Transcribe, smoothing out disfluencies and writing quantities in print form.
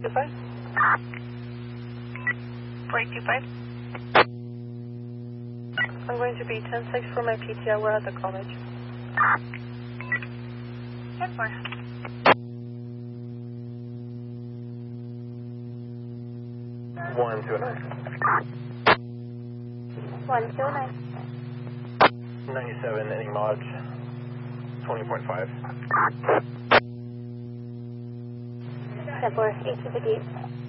4825. 4825. I'm going to be 10-6 for my PTO. We're at the college. 10-4. 129. 129. 97, any mod 20.5. 10-4, 1858.